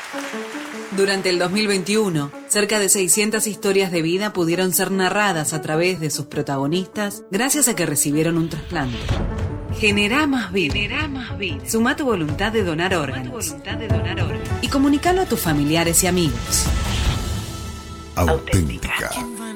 Durante el 2021, cerca de 600 historias de vida pudieron ser narradas a través de sus protagonistas gracias a que recibieron un trasplante. Generá más vida. Suma tu voluntad de donar órganos. Y comunícalo a tus familiares y amigos. Auténtica.